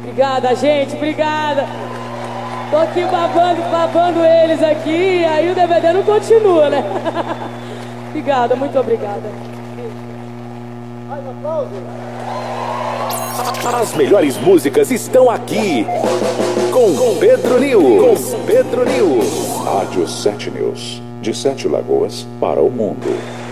Obrigada, gente, obrigada. Tô aqui babando eles aqui, e aí o DVD não continua, né? Obrigada, muito obrigada. As melhores músicas estão aqui com Pedro News. Rádio 7 News, de 7 Lagoas para o mundo.